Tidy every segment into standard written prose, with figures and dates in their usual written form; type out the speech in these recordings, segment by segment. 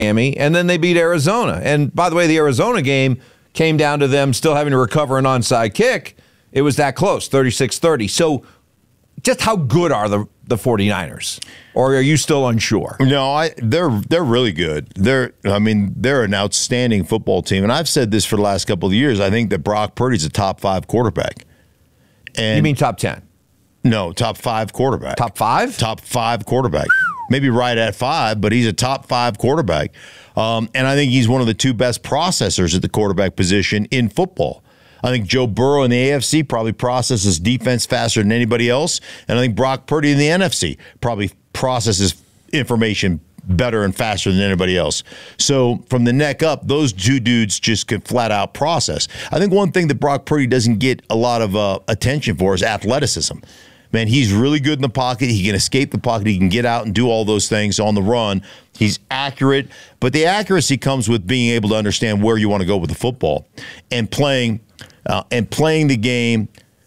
Miami, and then they beat Arizona. And by the way, the Arizona game came down to them still having to recover an onside kick. It was that close, 36-30. So just how good are the 49ers? Or are you still unsure? No, they're really good. They're an outstanding football team. And I've said this for the last couple of years. I think that Brock Purdy's a top 5 quarterback. And you mean top 10? No, top 5 quarterback. Top 5? Top 5 quarterback. Maybe right at 5, but he's a top 5 quarterback. And I think he's one of the 2 best processors at the quarterback position in football. I think Joe Burrow in the AFC probably processes defense faster than anybody else. And I think Brock Purdy in the NFC probably processes information better and faster than anybody else. So from the neck up, those 2 dudes just can flat out process. I think one thing that Brock Purdy doesn't get a lot of attention for is athleticism. Man, he's really good in the pocket. He can escape the pocket. He can get out and do all those things on the run. He's accurate, but the accuracy comes with being able to understand where you want to go with the football and playing the game,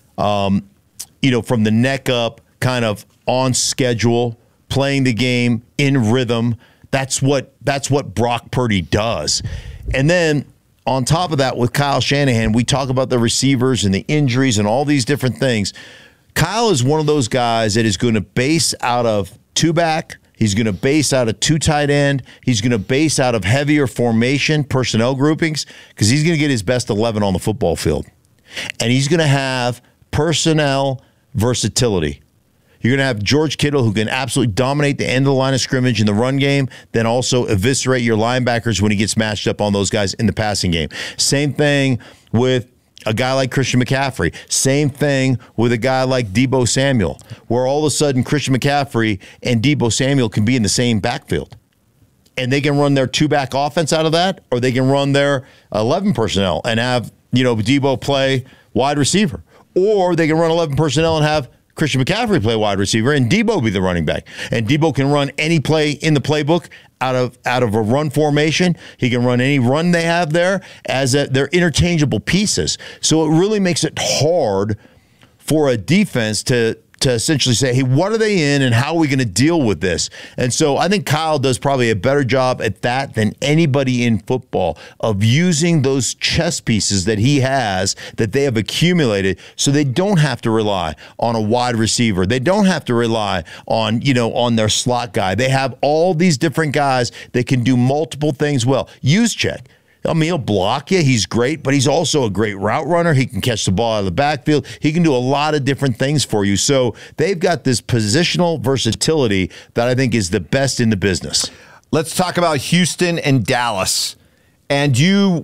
from the neck up, kind of on schedule, playing the game in rhythm. That's what Brock Purdy does. And then on top of that, with Kyle Shanahan, we talk about the receivers and the injuries and all these different things. Kyle is one of those guys that is going to base out of 2-back. He's going to base out of 2 tight end. He's going to base out of heavier formation personnel groupings because he's going to get his best 11 on the football field. And he's going to have personnel versatility. You're going to have George Kittle, who can absolutely dominate the end of the line of scrimmage in the run game, then also eviscerate your linebackers when he gets matched up on those guys in the passing game. Same thing with a guy like Christian McCaffrey. Same thing with a guy like Deebo Samuel, where all of a sudden Christian McCaffrey and Deebo Samuel can be in the same backfield. And they can run their 2-back offense out of that, or they can run their 11 personnel and have, Deebo play wide receiver. Or they can run 11 personnel and have Christian McCaffrey play wide receiver and Deebo be the running back. And Deebo can run any play in the playbook out of a run formation. He can run any run they have there they're interchangeable pieces. So it really makes it hard for a defense to essentially say, hey, what are they in and how are we going to deal with this? And so I think Kyle does probably a better job at that than anybody in football of using those chess pieces that he has that they have accumulated so they don't have to rely on a wide receiver. They don't have to rely on, on their slot guy. They have all these different guys that can do multiple things well. Juszczyk. He'll block you. He's great, but he's also a great route runner. He can catch the ball out of the backfield. He can do a lot of different things for you. So they've got this positional versatility that I think is the best in the business. Let's talk about Houston and Dallas. And you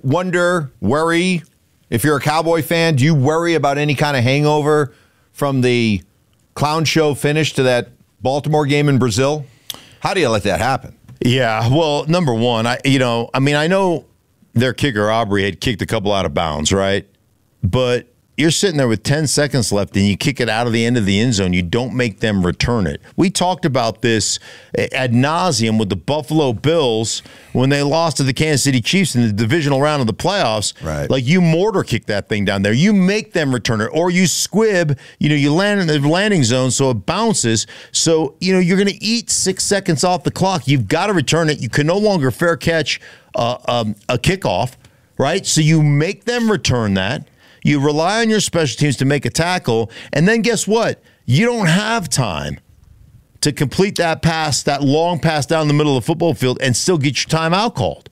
worry, if you're a Cowboy fan, do you worry about any kind of hangover from the clown show finish to that Baltimore game in Brazil? How do you let that happen? Yeah, well, number one, I know their kicker, Aubrey, had kicked a couple out of bounds, right? But you're sitting there with 10 seconds left and you kick it out of the end of the end zone. You don't make them return it. We talked about this ad nauseum with the Buffalo Bills when they lost to the Kansas City Chiefs in the divisional round of the playoffs. Right. Like, you mortar kick that thing down there. You make them return it. Or you squib, you land in the landing zone so it bounces. So, you're going to eat 6 seconds off the clock. You've got to return it. You can no longer fair catch a kickoff, right? So you make them return that. You rely on your special teams to make a tackle, and then guess what? You don't have time to complete that pass, that long pass down the middle of the football field, and still get your timeout called.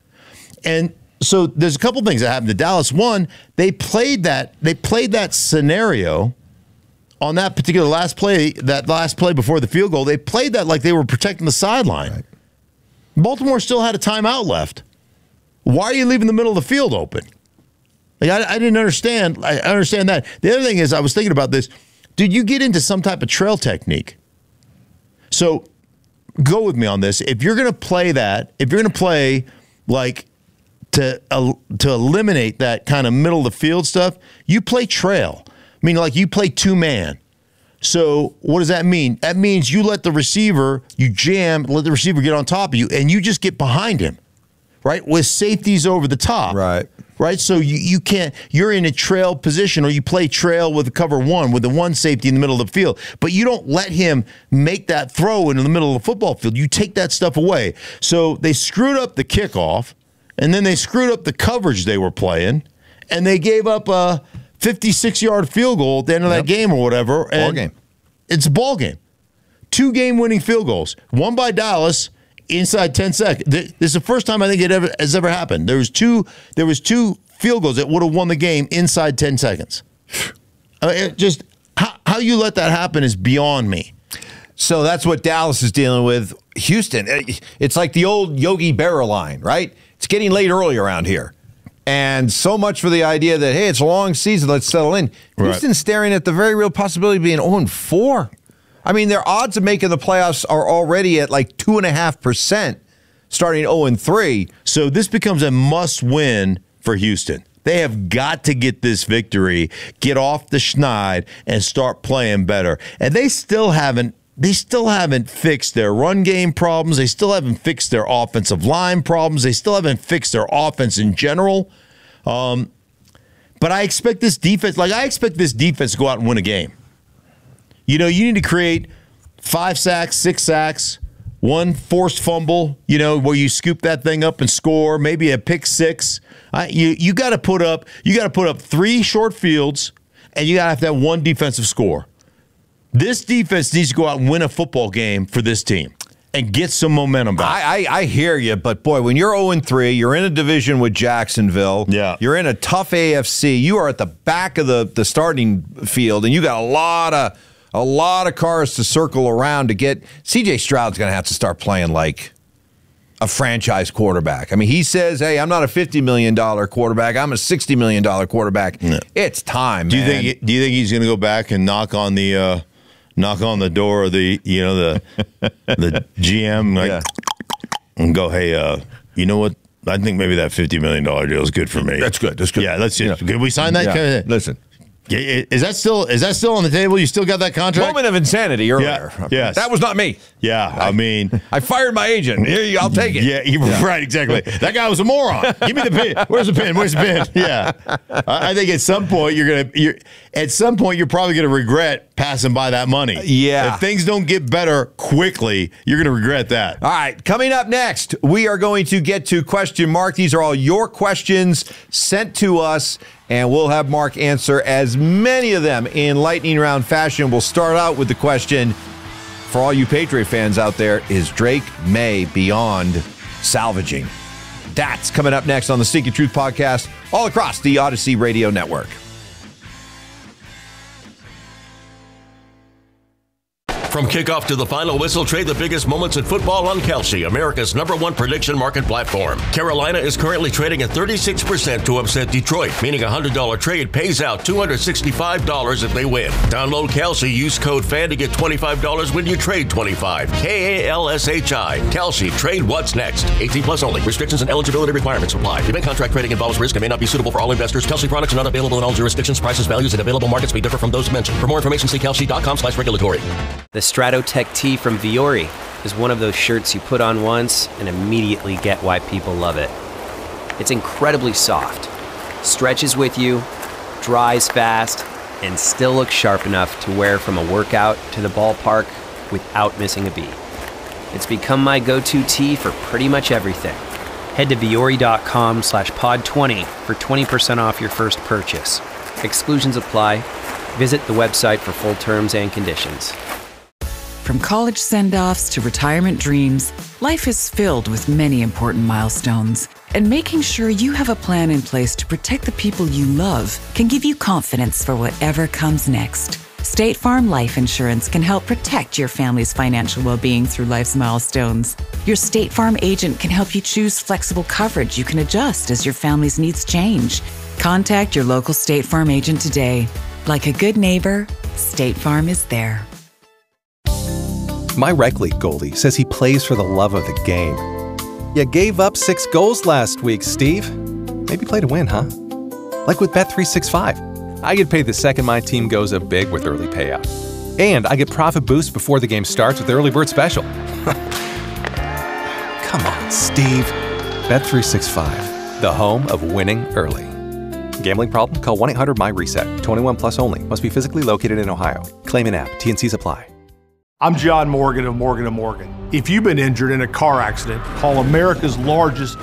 And so there's a couple things that happened to Dallas. One, they played that scenario on that particular last play before the field goal. They played that like they were protecting the sideline. Right. Baltimore still had a timeout left. Why are you leaving the middle of the field open? Like, I didn't understand. I understand that. The other thing is, I was thinking about this. Dude, you get into some type of trail technique. So go with me on this. If you're going to play that, if you're going to play like to eliminate that kind of middle of the field stuff, you play trail. I mean, like, you play 2-man. So what does that mean? That means you let the receiver, let the receiver get on top of you, and you just get behind him, right? With safeties over the top. Right. right? So you can't, you're in a trail position, or you play trail with a cover one, with the one safety in the middle of the field, but you don't let him make that throw into the middle of the football field. You take that stuff away. So they screwed up the kickoff, and then they screwed up the coverage they were playing, and they gave up a 56-yard field goal at the end of that game or whatever. Ball game. It's a ball game. 2 game-winning field goals, one by Dallas inside 10 seconds. This is the first time I think it has ever happened. There was two field goals that would have won the game inside 10 seconds. Just how you let that happen is beyond me. So that's what Dallas is dealing with. Houston, it's like the old Yogi Berra line, right? It's getting late early around here. And so much for the idea that, hey, it's a long season, let's settle in. Right. Houston's staring at the very real possibility of being 0-4. I mean, their odds of making the playoffs are already at like 2.5%, starting 0-3. So this becomes a must-win for Houston. They have got to get this victory, get off the schneid, and start playing better. And they still haven't fixed their run game problems. They still haven't fixed their offensive line problems. They still haven't fixed their offense in general. But I expect this defense to go out and win a game. You know, you need to create 5 sacks, 6 sacks, 1 forced fumble, you know, where you scoop that thing up and score, maybe a pick 6. You got to put up 3 short fields, and you got to have 1 defensive score. This defense needs to go out and win a football game for this team and get some momentum back. I hear you, but boy, when you're 0-3, you're in a division with Jacksonville. Yeah. You're in a tough AFC. You are at the back of the starting field, and you got a lot of cars to circle around to get. C.J. Stroud's going to have to start playing like a franchise quarterback. I mean, he says, hey, I'm not a $50 million quarterback. I'm a $60 million quarterback. Yeah. It's time, Do you man. think he's going to go back and knock on the door of the GM and go, hey, you know what? I think maybe that $50 million deal is good for me. That's good. That's good. Yeah, let's. Can we sign that? Yeah. Listen. Is that still on the table? You still got that contract? Moment of insanity earlier. Yeah. Yes. That was not me. Yeah, I mean, I fired my agent. Here you, I'll take it. Yeah, right, exactly. That guy was a moron. Give me the pin. Where's the pin? Where's the pin? Yeah. I think at some point you're probably gonna regret passing by that money. Yeah. If things don't get better quickly, you're gonna regret that. All right, coming up next, we are going to get to question Mark. These are all your questions sent to us, and we'll have Mark answer as many of them in lightning round fashion. We'll start out with the question, for all you Patriot fans out there, is Drake May beyond salvaging? That's coming up next on the Sneaky Truth Podcast, all across the Odyssey Radio Network. From kickoff to the final whistle, trade the biggest moments in football on Kalshi, America's #1 prediction market platform. Carolina is currently trading at 36% to upset Detroit, meaning a $100 trade pays out $265 if they win. Download Kalshi, use code FAN to get $25 when you trade $25. KALSHI. Kalshi. Trade what's next. 18+ only. Restrictions and eligibility requirements apply. Event contract trading involves risk and may not be suitable for all investors. Kalshi products are not available in all jurisdictions. Prices, values, and available markets may differ from those mentioned. For more information, see kalshi.com/regulatory. The Stratotech tee from Viore is one of those shirts you put on once and immediately get why people love it. It's incredibly soft, stretches with you, dries fast, and still looks sharp enough to wear from a workout to the ballpark without missing a beat. It's become my go-to tee for pretty much everything. Head to Viore.com/pod20 for 20% off your first purchase. Exclusions apply. Visit the website for full terms and conditions. From college send-offs to retirement dreams, life is filled with many important milestones. And making sure you have a plan in place to protect the people you love can give you confidence for whatever comes next. State Farm Life Insurance can help protect your family's financial well-being through life's milestones. Your State Farm agent can help you choose flexible coverage you can adjust as your family's needs change. Contact your local State Farm agent today. Like a good neighbor, State Farm is there. My rec league goalie says he plays for the love of the game. You gave up 6 goals last week, Steve. Maybe play to win, huh? Like with Bet365. I get paid the second my team goes up big with early payout. And I get profit boosts before the game starts with Early Bird Special. Come on, Steve. Bet365. the home of winning early. Gambling problem? Call 1-800-MY-RESET. 21 plus only. Must be physically located in Ohio. Claim in app. T&Cs apply. I'm John Morgan of Morgan & Morgan. If you've been injured in a car accident, call America's largest